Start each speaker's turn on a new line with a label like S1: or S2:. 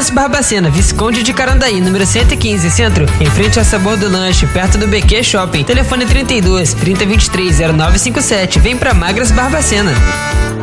S1: Magras Barbacena, Visconde de Carandaí, número 115, Centro, em frente ao Sabor do Lanche, perto do BQ Shopping. Telefone 32 3023 0957. Vem pra Magras Barbacena.